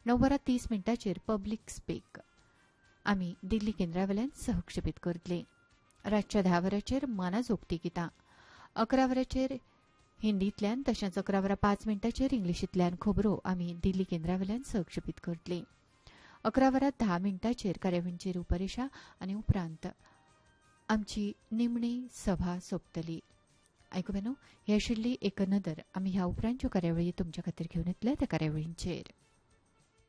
9:30 public speak आम्ही दिल्ली केंद्रावेल्यान सहक्षेपीत करतले. रातच्या 10 मानाजोगती गितां. 11 हिंदींतल्यान तशेंच 11:05 इंग्लिशींतल्यान खबरो आम्ही दिल्ली केंद्रावेल्यान सहक्षेपीत करतले. 11:10 कार्यावळींचेर उपरेशा आनी उपरांत आमची निमणी सभा सोंपतली. आयकुबेनो, ही आशिल्ली एक नदर आमी ह्या उपरांतच्यो कार्यावळी तुमचे खातीर घेवन येतले त्या कार्यावळींचेर.